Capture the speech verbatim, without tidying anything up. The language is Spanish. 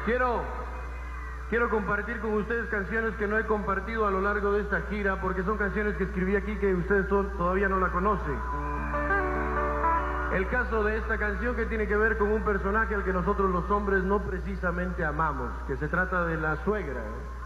Quiero, quiero compartir con ustedes canciones que no he compartido a lo largo de esta gira, porque son canciones que escribí aquí que ustedes son, todavía no la conocen. El caso de esta canción que tiene que ver con un personaje al que nosotros los hombres no precisamente amamos, que se trata de la suegra, ¿eh?